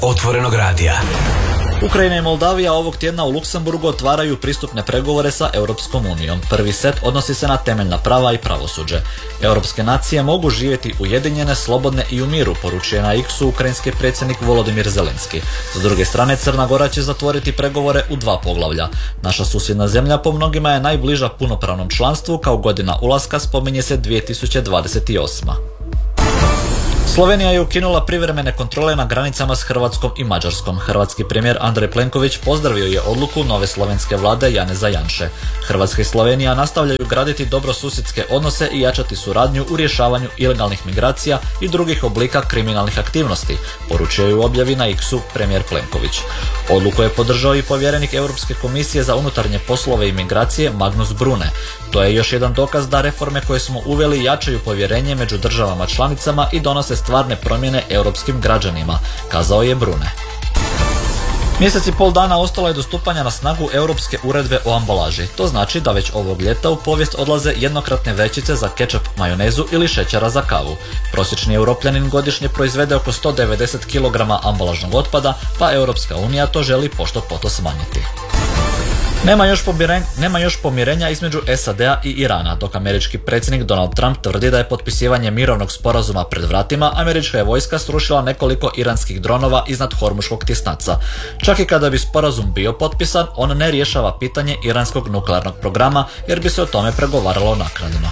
Otvorenog radija. Ukrajina i Moldavija ovog tjedna u Luksemburgu otvaraju pristupne pregovore sa Europskom unijom. Prvi set odnosi se na temeljna prava i pravosuđe. Europske nacije mogu živjeti ujedinjene, slobodne i u miru, poručuje na X-u ukrajinski predsjednik Volodimir Zelenski. S druge strane, Crna Gora će zatvoriti pregovore u 2 poglavlja. Naša susjedna zemlja po mnogima je najbliža punopravnom članstvu, kao godina ulaska spominje se 2028. Slovenija je ukinula privremene kontrole na granicama s Hrvatskom i Mađarskom. Hrvatski premijer Andrej Plenković pozdravio je odluku nove slovenske vlade Janeza Janše. Hrvatska i Slovenija nastavljaju graditi dobrosusjedske odnose i jačati suradnju u rješavanju ilegalnih migracija i drugih oblika kriminalnih aktivnosti, poručio je u objavi na X-u premijer Plenković. Odluku je podržao i povjerenik Europske komisije za unutarnje poslove i migracije Magnus Brune. To je još jedan dokaz da reforme koje smo uveli jačaju povjerenje među državama članicama i donose stvarne promjene europskim građanima, kazao je Brune. Mjesec i pol dana ostalo je do stupanja na snagu europske uredbe o ambalaži. To znači da već ovog ljeta u povijest odlaze jednokratne vrećice za kečap, majonezu ili šećera za kavu. Prosječni Europljanin godišnje proizvede oko 190 kg ambalažnog otpada, pa Europska unija to želi pošto poto smanjiti. Nema još pomirenja između SAD-a i Irana. Dok američki predsjednik Donald Trump tvrdi da je potpisivanje mirovnog sporazuma pred vratima, američka je vojska srušila nekoliko iranskih dronova iznad Hormuškog tjesnaca. Čak i kada bi sporazum bio potpisan, on ne rješava pitanje iranskog nuklearnog programa, jer bi se o tome pregovaralo naknadno.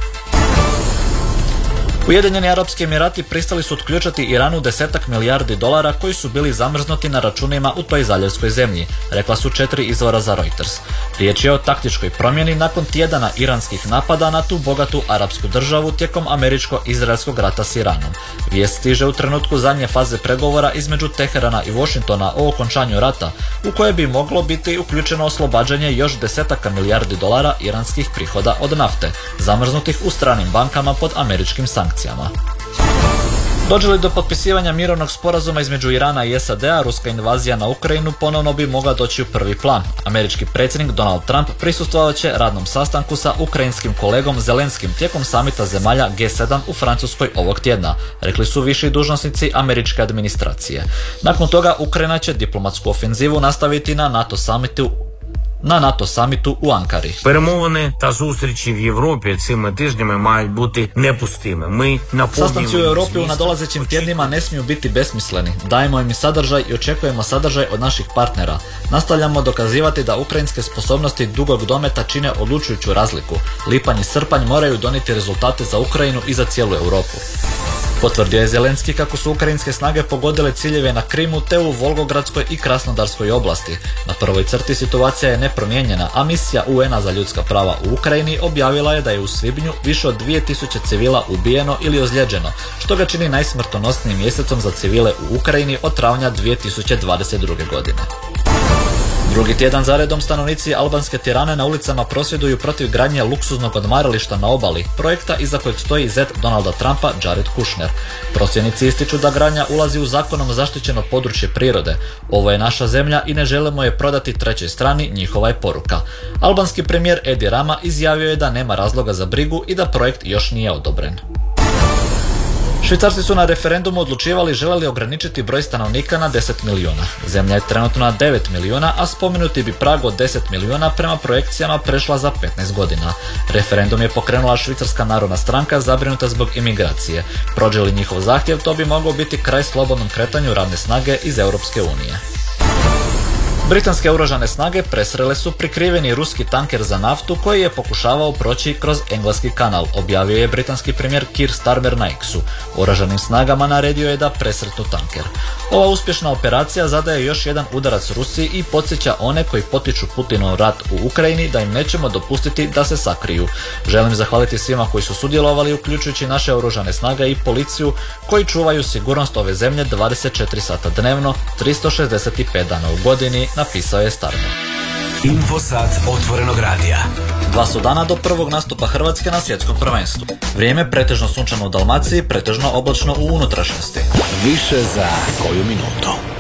Ujedinjeni Arapski Emirati pristali su otključati Iranu $10 milijardi koji su bili zamrznuti na računima u toj zaljevskoj zemlji, rekla su 4 izvora za Reuters. Riječ je o taktičkoj promjeni nakon tjedana iranskih napada na tu bogatu arapsku državu tijekom američko-izraelskog rata s Iranom. Vijest stiže u trenutku zadnje faze pregovora između Teherana i Washingtona o okončanju rata, u koje bi moglo biti uključeno oslobađanje još $10 milijardi iranskih prihoda od nafte, zamrznutih u stranim bankama pod američkim sankcijama. Dođe li do potpisivanja mirovnog sporazuma između Irana i SAD-a, ruska invazija na Ukrajinu ponovno bi mogla doći u prvi plan. Američki predsjednik Donald Trump prisustvovat će radnom sastanku sa ukrajinskim kolegom Zelenskim tijekom samita zemalja G7 u Francuskoj ovog tjedna, rekli su viši dužnosnici američke administracije. Nakon toga Ukrajina će diplomatsku ofenzivu nastaviti na NATO samitu u Ankari. Перемовини та зустрічі в Європі цими тижнями мають бути непустими. Ми наповнюємо. Sastanci u Europi u nadolazećim tjednima ne smiju biti besmisleni. Dajemo im sadržaj i očekujemo sadržaj od naših partnera. Nastavljamo dokazivati da ukrajinske sposobnosti dugog dometa čine odlučujuću razliku. Lipanj i srpanj moraju donijeti rezultate za Ukrajinu i za cijelu Europu. Potvrdio je Zelenski kako su ukrajinske snage pogodile ciljeve na Krimu te u Volgogradskoj i Krasnodarskoj oblasti. Na prvoj crti situacija je nepromijenjena, a misija UN-a za ljudska prava u Ukrajini objavila je da je u svibnju više od 2000 civila ubijeno ili ozlijeđeno, što ga čini najsmrtonosnijim mjesecom za civile u Ukrajini od travnja 2022. godine. Drugi tjedan zaredom stanovnici albanske Tirane na ulicama prosvjeduju protiv gradnje luksuznog odmarališta na obali, projekta iza kojeg stoji zet Donalda Trumpa, Jared Kushner. Prosvjednici ističu da gradnja ulazi u zakonom zaštićeno područje prirode. Ovo je naša zemlja i ne želimo je prodati trećoj strani, njihova je poruka. Albanski premijer Edi Rama izjavio je da nema razloga za brigu i da projekt još nije odobren. Švicarci su na referendumu odlučivali žele li ograničiti broj stanovnika na 10 milijuna. Zemlja je trenutno na 9 milijuna, a spomenuti bi prag od 10 milijuna prema projekcijama prešla za 15 godina. Referendum je pokrenula Švicarska narodna stranka zabrinuta zbog imigracije. Prođe li njihov zahtjev, to bi mogao biti kraj slobodnom kretanju radne snage iz Europske unije. Britanske oružane snage presrele su prikriveni ruski tanker za naftu koji je pokušavao proći kroz Engleski kanal, objavio je britanski premijer Keir Starmer na X-u. Oružanim snagama naredio je da presretnu tanker. Ova uspješna operacija zadaje još jedan udarac Rusiji i podsjeća one koji potiču Putinov rat u Ukrajini da im nećemo dopustiti da se sakriju. Želim zahvaliti svima koji su sudjelovali, uključujući naše oružane snage i policiju, koji čuvaju sigurnost ove zemlje 24 sata dnevno, 365 dana u godini, napisao je Starmer. Infosat Otvorenog radija. 2 su dana do prvog nastupa Hrvatske na svjetskom prvenstvu. Vrijeme pretežno sunčano u Dalmaciji, pretežno oblačno u unutrašnjosti. Više za koju minutu.